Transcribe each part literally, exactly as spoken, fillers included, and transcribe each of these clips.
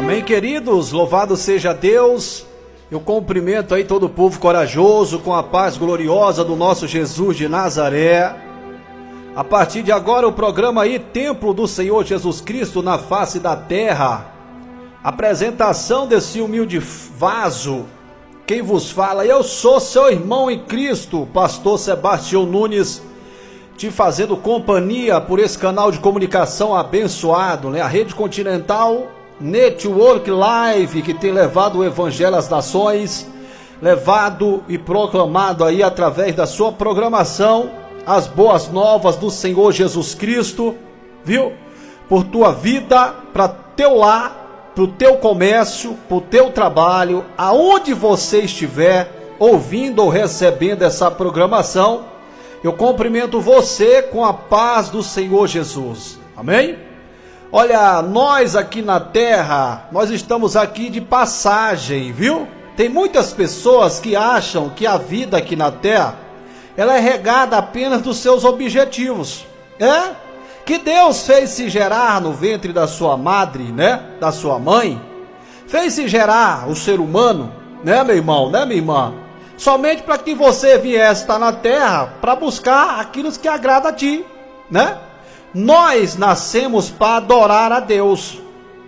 Amém, queridos, louvado seja Deus. Eu cumprimento aí todo o povo corajoso com a paz gloriosa do nosso Jesus de Nazaré. A partir de agora o programa aí, Templo do Senhor Jesus Cristo na face da terra. Apresentação desse humilde vaso. Quem vos fala, eu sou seu irmão em Cristo, pastor Sebastião Nunes, te fazendo companhia por esse canal de comunicação abençoado, né? A Rede Continental Network Live, que tem levado o Evangelho às nações, levado e proclamado aí através da sua programação as boas novas do Senhor Jesus Cristo, viu? Por tua vida, para teu lar, para o teu comércio, para o teu trabalho, aonde você estiver ouvindo ou recebendo essa programação, eu cumprimento você com a paz do Senhor Jesus. Amém? Olha, nós aqui na terra, nós estamos aqui de passagem, viu? Tem muitas pessoas que acham que a vida aqui na terra, ela é regada apenas dos seus objetivos, é? Que Deus fez se gerar no ventre da sua madre, né? Da sua mãe, fez se gerar o ser humano, né, meu irmão, né, minha irmã? Somente para que você viesse estar na terra para buscar aquilo que agrada a ti, né? Nós nascemos para adorar a Deus.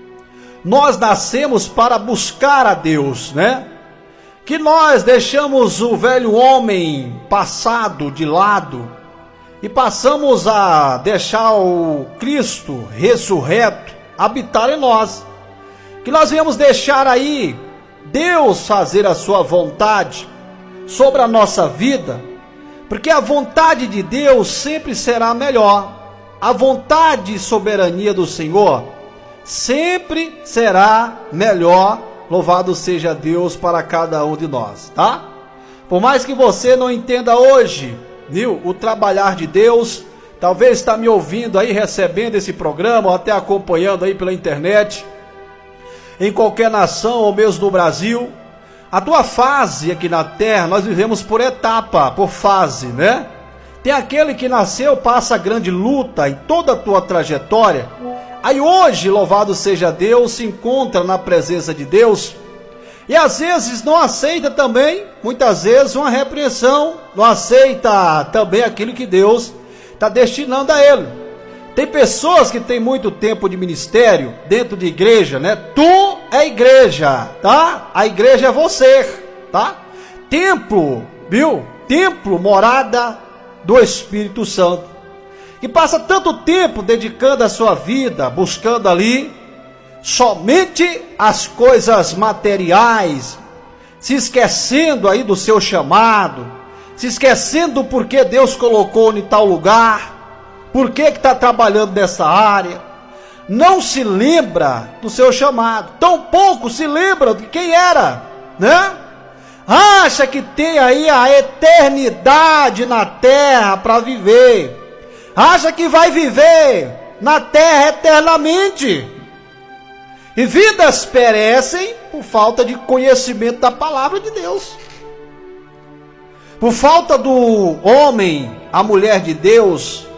Nós nascemos para buscar a Deus, né? Que nós deixamos o velho homem passado de lado e passamos a deixar o Cristo ressurreto habitar em nós. Que nós viemos deixar aí Deus fazer a sua vontade sobre a nossa vida, porque a vontade de Deus sempre será melhor. A vontade e soberania do Senhor sempre será melhor. Louvado seja Deus para cada um de nós, tá? Por mais que você não entenda hoje, viu, o trabalhar de Deus, talvez está me ouvindo aí, recebendo esse programa, ou até acompanhando aí pela internet, em qualquer nação ou mesmo no Brasil. A tua fase aqui na terra, nós vivemos por etapa, por fase, né? Tem aquele que nasceu, passa a grande luta em toda a tua trajetória. Aí hoje, louvado seja Deus, se encontra na presença de Deus. E às vezes não aceita também, muitas vezes, uma repreensão. Não aceita também aquilo que Deus está destinando a ele. Tem pessoas que têm muito tempo de ministério dentro de igreja, né? Tu é igreja, tá? A igreja é você, tá? Templo, viu? Templo, morada do Espírito Santo, que passa tanto tempo dedicando a sua vida, buscando ali somente as coisas materiais, se esquecendo aí do seu chamado, se esquecendo do porquê Deus colocou em tal lugar, por que está trabalhando nessa área, não se lembra do seu chamado, tampouco se lembra de quem era, né? Acha que tem aí a eternidade na terra para viver. Acha que vai viver na terra eternamente. E vidas perecem por falta de conhecimento da palavra de Deus. Por falta do homem, a mulher de Deus,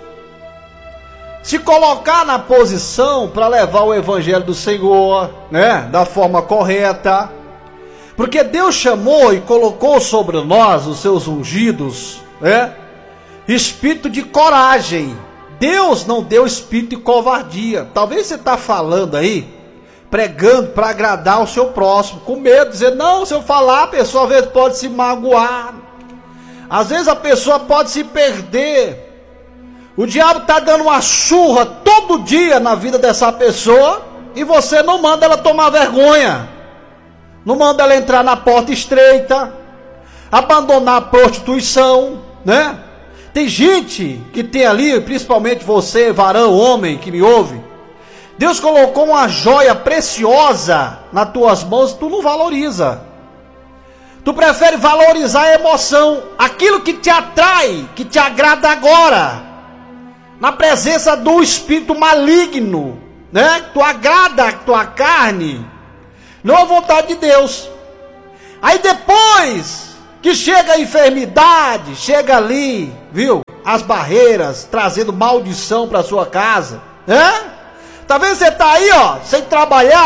se colocar na posição para levar o evangelho do Senhor, né, da forma correta. Porque Deus chamou e colocou sobre nós, os seus ungidos, né, espírito de coragem. Deus não deu espírito de covardia. Talvez você está falando aí, pregando para agradar o seu próximo, com medo de dizer, não, se eu falar, a pessoa às vezes pode se magoar. Às vezes a pessoa pode se perder. O diabo está dando uma surra todo dia na vida dessa pessoa e você não manda ela tomar vergonha. Não manda ela entrar na porta estreita, abandonar a prostituição, né? Tem gente que tem ali, principalmente você, varão, homem, que me ouve. Deus colocou uma joia preciosa nas tuas mãos e tu não valoriza. Tu prefere valorizar a emoção, aquilo que te atrai, que te agrada agora, na presença do espírito maligno, né? Tu agrada a tua carne, não a vontade de Deus. Aí depois que chega a enfermidade, chega ali, viu? As barreiras, trazendo maldição para sua casa, né? Talvez você está aí, ó, sem trabalhar,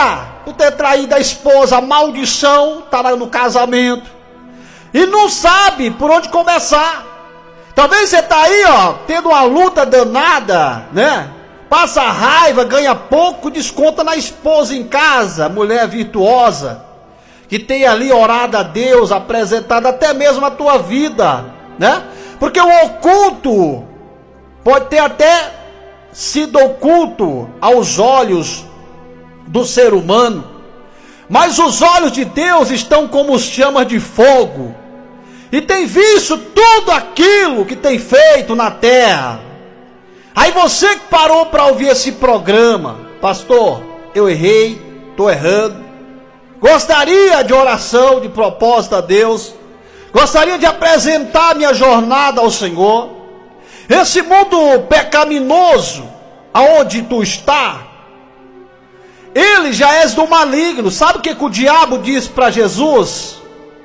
por ter traído a esposa, a maldição está no casamento, e não sabe por onde começar. Talvez você está aí, ó, tendo uma luta danada, né? Passa raiva, ganha pouco, desconta na esposa em casa, mulher virtuosa, que tem ali orado a Deus, apresentado até mesmo a tua vida, né? Porque o oculto pode ter até sido oculto aos olhos do ser humano, mas os olhos de Deus estão como chamas de fogo, e tem visto tudo aquilo que tem feito na terra. Aí você que parou para ouvir esse programa, pastor, eu errei, estou errando, gostaria de oração, de propósito a Deus, gostaria de apresentar minha jornada ao Senhor. Esse mundo pecaminoso, aonde tu está, ele já és do maligno. Sabe o que, que o diabo disse para Jesus?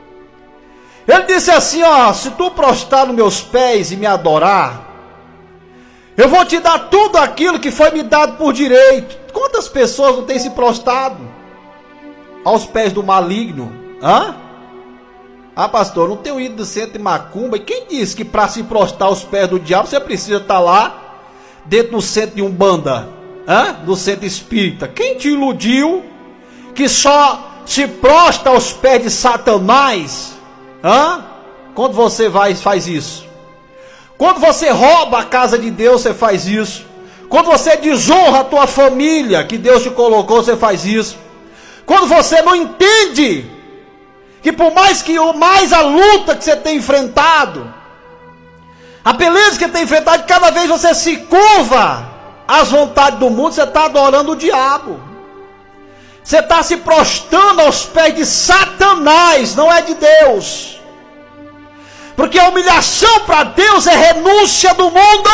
Ele disse assim, ó, se tu prostrar nos meus pés e me adorar, eu vou te dar tudo aquilo que foi me dado por direito. Quantas pessoas não têm se prostrado aos pés do maligno? Hã? Ah, pastor, não tenho ido do centro de macumba. E quem disse que para se prostrar aos pés do diabo, você precisa estar lá, dentro do centro de umbanda? Hã? Do centro espírita? Quem te iludiu que só se prostra aos pés de Satanás? Hã? Quando você vai faz isso? Quando você rouba a casa de Deus, você faz isso. Quando você desonra a tua família que Deus te colocou, você faz isso. Quando você não entende que por mais que mais a luta que você tem enfrentado, a beleza que você tem enfrentado, cada vez você se curva às vontades do mundo, você está adorando o diabo. Você está se prostrando aos pés de Satanás, não é de Deus. Porque a humilhação para Deus é renúncia do mundo.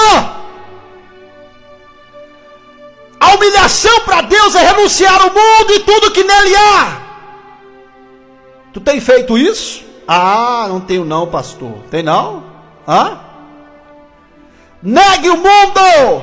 A humilhação para Deus é renunciar ao mundo e tudo que nele há. Tu tem feito isso? Ah, não tenho não, pastor. Tem não? Hã? Negue o mundo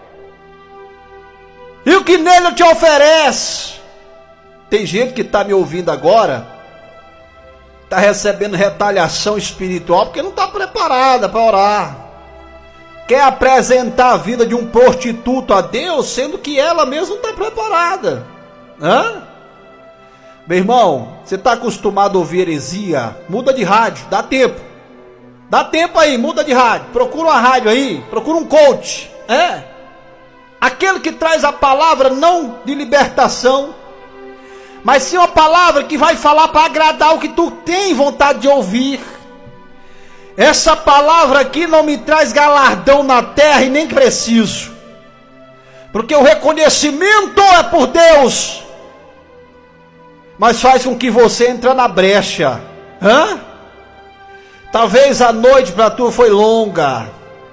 e o que nele te oferece. Tem gente que está me ouvindo agora, está recebendo retaliação espiritual porque não está preparada para orar. Quer apresentar a vida de um prostituto a Deus, sendo que ela mesma não está preparada. Hã? Meu irmão, você está acostumado a ouvir heresia? Muda de rádio, dá tempo. Dá tempo aí, muda de rádio. Procura uma rádio aí, procura um coach. É. Aquele que traz a palavra não de libertação, mas sim uma palavra que vai falar para agradar o que tu tem vontade de ouvir. Essa palavra aqui não me traz galardão na terra e nem preciso, porque o reconhecimento é por Deus, mas faz com que você entre na brecha. Hã? Talvez a noite para tu foi longa,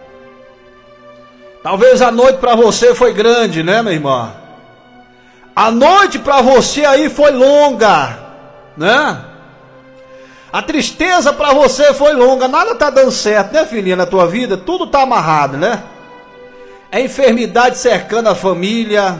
talvez a noite para você foi grande, né, minha irmã? A noite para você aí foi longa, né? A tristeza para você foi longa, nada está dando certo, né, filhinha, na tua vida? Tudo está amarrado, né? É enfermidade cercando a família.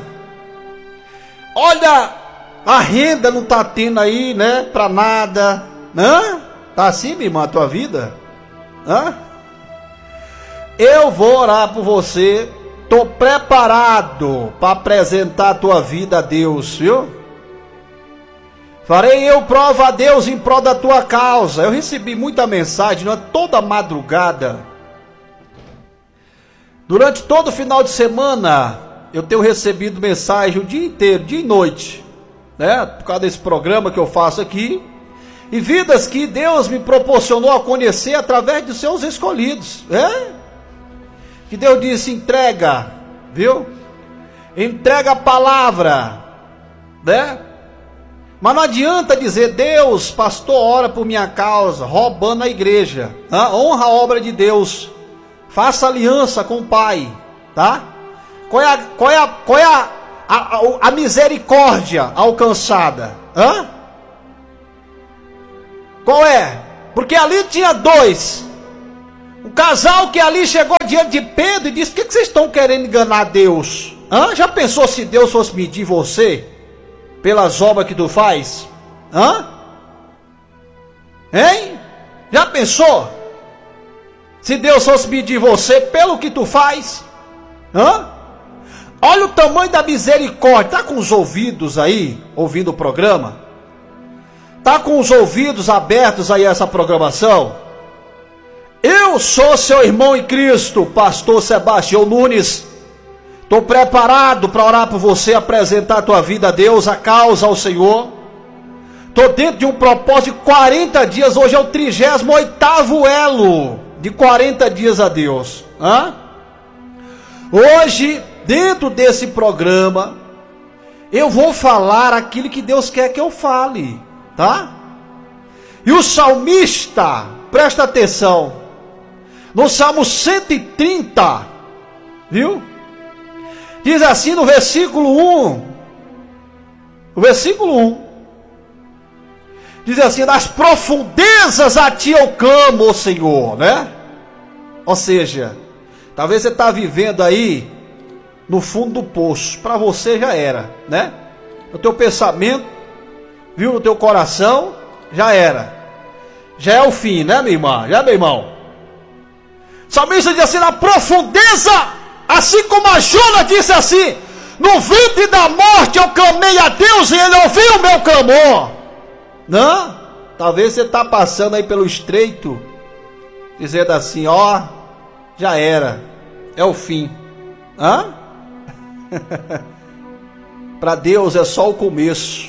Olha, a renda não está tendo aí, né, para nada. Hã? Tá assim, minha irmã, a tua vida? Hã? Eu vou orar por você. Estou preparado para apresentar a tua vida a Deus, viu? Farei eu prova a Deus em prol da tua causa. Eu recebi muita mensagem, não é? Toda madrugada. Durante todo o final de semana, eu tenho recebido mensagem o dia inteiro, dia e noite, né? Por causa desse programa que eu faço aqui. E vidas que Deus me proporcionou a conhecer através dos seus escolhidos, é? Que Deus disse, entrega, viu? Entrega a palavra, né? Mas não adianta dizer, Deus, pastor, ora por minha causa, roubando a igreja. Tá? Honra a obra de Deus. Faça aliança com o Pai, tá? Qual é a, qual é a, qual é a, a, a misericórdia alcançada? Hã? Qual é? Porque ali tinha dois. Um casal que ali chegou diante de Pedro e disse, por que, que vocês estão querendo enganar Deus? Hã? Já pensou se Deus fosse medir você? pelas obras que tu faz? Hã? Hein? Já pensou? Se Deus fosse medir você pelo que tu faz? Hã? Olha o tamanho da misericórdia. Tá com os ouvidos aí, ouvindo o programa? Tá com os ouvidos abertos aí a essa programação? Eu sou seu irmão em Cristo, pastor Sebastião Nunes. Estou preparado para orar por você, apresentar a tua vida a Deus, a causa ao Senhor. Estou dentro de um propósito de quarenta dias, hoje é o trigésimo oitavo elo de quarenta dias a Deus. Hã? Hoje, dentro desse programa, eu vou falar aquilo que Deus quer que eu fale, tá? E o salmista, presta atenção, no Salmo cento e trinta, viu? Diz assim no versículo um, o versículo um, diz assim: das profundezas a ti eu clamo, ó Senhor, né? Ou seja, talvez você está vivendo aí no fundo do poço, para você já era, né? O teu pensamento, viu, no teu coração, já era, já é o fim, né, minha irmã? Já, meu irmão? O salmista diz assim: na profundeza, assim como a Jonas disse assim, no ventre da morte eu clamei a Deus e Ele ouviu o meu clamor. Não? Talvez você está passando aí pelo estreito, dizendo assim: ó, já era, é o fim. Hã? Para Deus é só o começo.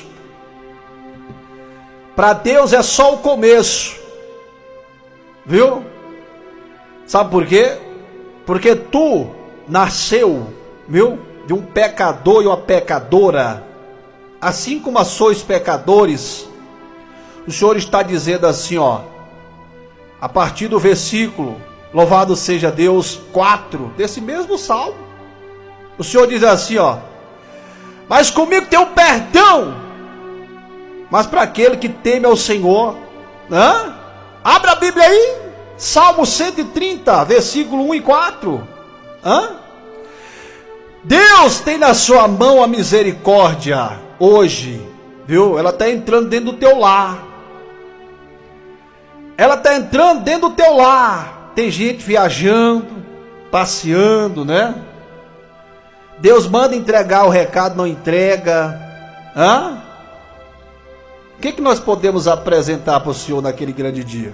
Para Deus é só o começo. Viu? Sabe por quê? Porque tu nasceu, viu, de um pecador e uma pecadora. Assim como sois pecadores, o Senhor está dizendo assim, ó, a partir do versículo, louvado seja Deus, quatro, desse mesmo salmo. O Senhor diz assim, ó: mas comigo tem um perdão, mas para aquele que teme ao Senhor. Hã? Abra a Bíblia aí, Salmo cento e trinta, versículo um e quatro. Hã? Deus tem na sua mão a misericórdia hoje, viu? Ela está entrando dentro do teu lar. Ela está entrando dentro do teu lar. Tem gente viajando, passeando, né? Deus manda entregar o recado, não entrega. Hã? O que, que nós podemos apresentar para o Senhor naquele grande dia?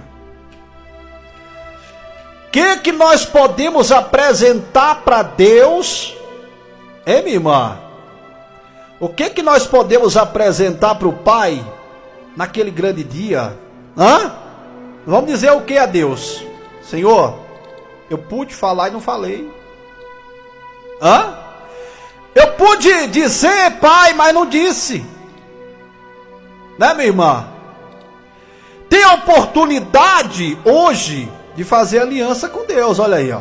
O que, que nós podemos apresentar para Deus? É, minha irmã? O que, que nós podemos apresentar para o Pai naquele grande dia? Hã? Vamos dizer o que a Deus? Senhor, eu pude falar e não falei. Hã? Eu pude dizer, Pai, mas não disse. Né, minha irmã? Tem a oportunidade hoje de fazer aliança com Deus, olha aí, ó.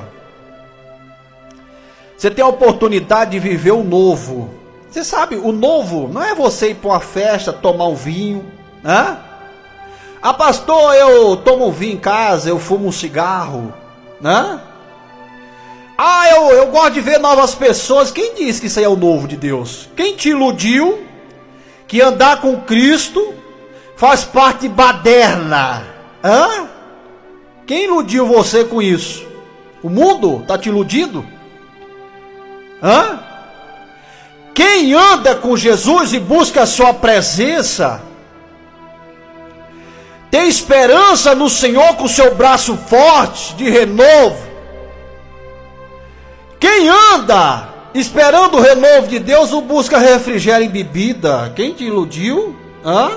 Você tem a oportunidade de viver o novo. Você sabe, o novo não é você ir para uma festa, tomar um vinho, né? Ah, pastor, eu tomo um vinho em casa, eu fumo um cigarro, né? Ah, eu, eu gosto de ver novas pessoas. Quem disse que isso aí é o novo de Deus? Quem te iludiu que andar com Cristo faz parte de baderna? Hã? Quem iludiu você com isso? O mundo está te iludindo? Hã? Quem anda com Jesus e busca a sua presença, tem esperança no Senhor com o seu braço forte de renovo. Quem anda esperando o renovo de Deus não busca refrigério em bebida. Quem te iludiu? Hã?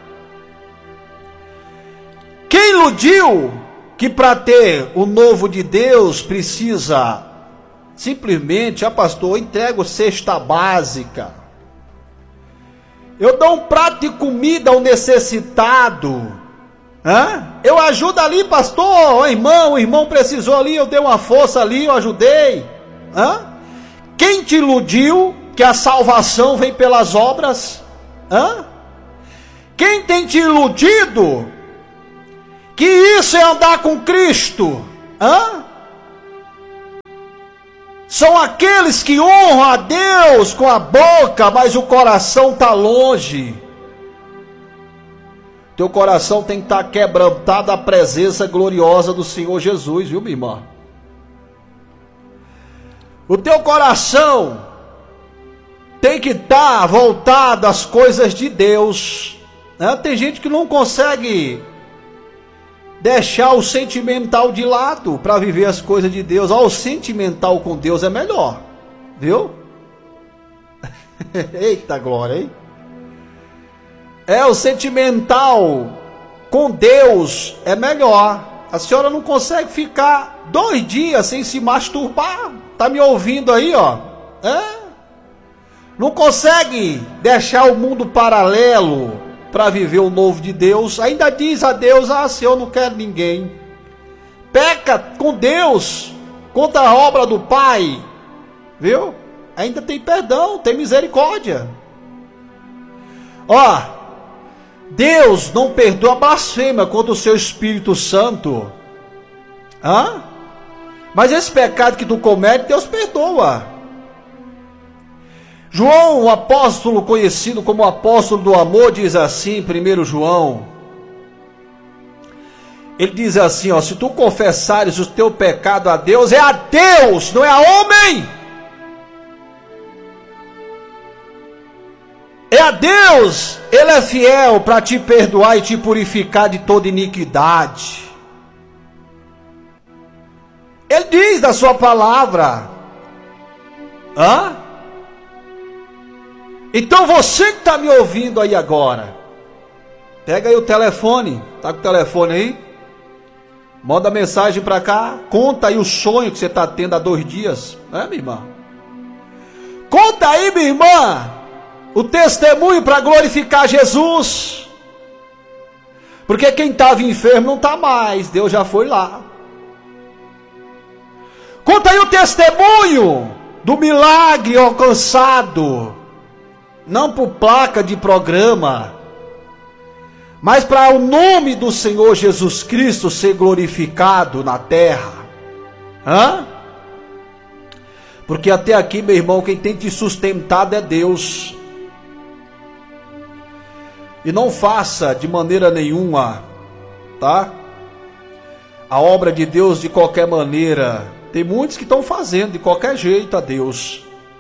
Quem iludiu que para ter o novo de Deus precisa simplesmente, ah, pastor, eu entrego cesta básica, eu dou um prato de comida ao necessitado, hã? Eu ajudo ali, pastor, o irmão, o irmão precisou ali, eu dei uma força ali, eu ajudei. Hã? Quem te iludiu que a salvação vem pelas obras? Hã? Quem tem te iludido que isso é andar com Cristo? Hã? são aqueles que honram a Deus com a boca, mas o coração está longe. Teu coração tem que estar quebrantado à presença gloriosa do Senhor Jesus, viu, minha irmã? O teu coração tem que estar voltado às coisas de Deus, né? Tem gente que não consegue deixar o sentimental de lado para viver as coisas de Deus. Ó, o sentimental com Deus é melhor, viu? Eita glória, hein? É, o sentimental com Deus é melhor. A senhora não consegue ficar dois dias sem se masturbar. Tá me ouvindo aí, ó? É? Não consegue deixar o mundo paralelo para viver o novo de Deus. Ainda diz a Deus: ah, Senhor, eu não quero ninguém. Peca com Deus contra a obra do Pai, viu? Ainda tem perdão, tem misericórdia. Ó, Deus não perdoa a blasfêmia contra o seu Espírito Santo. Hã? Mas esse pecado que tu comete, Deus perdoa. João, o apóstolo conhecido como apóstolo do amor, diz assim, primeiro João. Ele diz assim, ó: se tu confessares o teu pecado a Deus, é a Deus, não é a homem. É a Deus, Ele é fiel para te perdoar e te purificar de toda iniquidade. Ele diz da sua palavra. Hã? Então você que está me ouvindo aí agora, pega aí o telefone, tá com o telefone aí? Manda mensagem para cá, conta aí o sonho que você está tendo há dois dias, né, minha irmã? Conta aí, minha irmã, o testemunho para glorificar Jesus. Porque quem estava enfermo não está mais, Deus já foi lá. Conta aí o testemunho do milagre alcançado, não por placa de programa, mas para o nome do Senhor Jesus Cristo ser glorificado na terra. Hã? Porque até aqui, meu irmão, quem tem te sustentado é Deus. E não faça de maneira nenhuma, tá? A obra de Deus de qualquer maneira. Tem muitos que estão fazendo de qualquer jeito a Deus.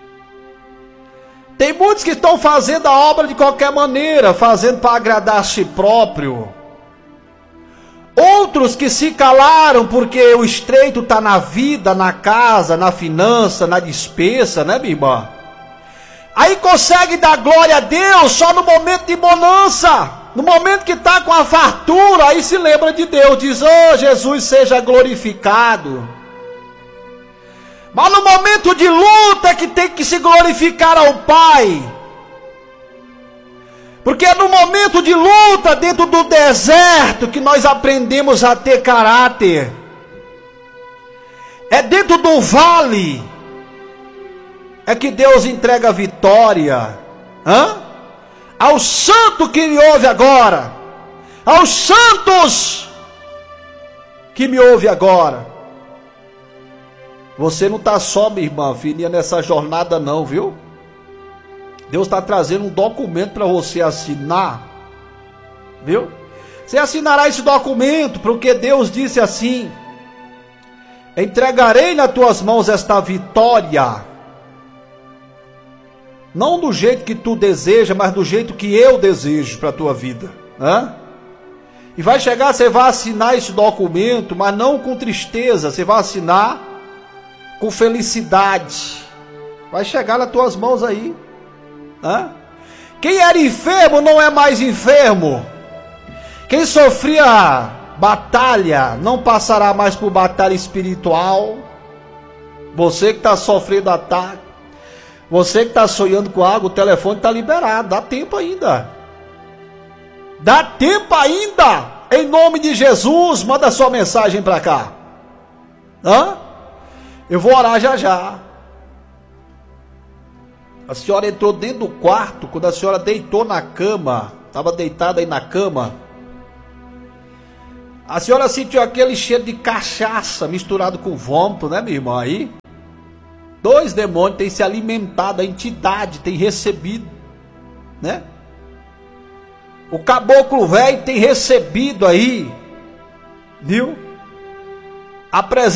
Tem muitos que estão fazendo a obra de qualquer maneira, fazendo para agradar a si próprio. Outros que se calaram porque o estreito está na vida, na casa, na finança, na despensa, né, minha irmã? Aí consegue dar glória a Deus só no momento de bonança. No momento que está com a fartura, aí se lembra de Deus, diz: oh, Jesus seja glorificado. Mas no momento de luta é que tem que se glorificar ao Pai. Porque é no momento de luta, dentro do deserto, que nós aprendemos a ter caráter. É dentro do vale é que Deus entrega a vitória. Hã? Ao santo que me ouve agora. Aos santos que me ouve agora. Você não está só, minha irmã, filhinha, nessa jornada não, viu? Deus está trazendo um documento para você assinar, viu? Você assinará esse documento, porque Deus disse assim: entregarei nas tuas mãos esta vitória, não do jeito que tu deseja, mas do jeito que eu desejo para a tua vida, né? E vai chegar, você vai assinar esse documento, mas não com tristeza, você vai assinar com felicidade. Vai chegar nas tuas mãos aí. Hã? Quem era enfermo não é mais enfermo. Quem sofria batalha não passará mais por batalha espiritual. Você que está sofrendo ataque, você que está sonhando com água, o telefone está liberado. Dá tempo ainda. Dá tempo ainda. Em nome de Jesus, manda sua mensagem para cá. Hã? Eu vou orar já já. A senhora entrou dentro do quarto, quando a senhora deitou na cama, estava deitada aí na cama, a senhora sentiu aquele cheiro de cachaça misturado com vômito, né, minha irmã? Aí dois demônios têm se alimentado, a entidade tem recebido, né? O caboclo velho tem recebido aí, viu? A presença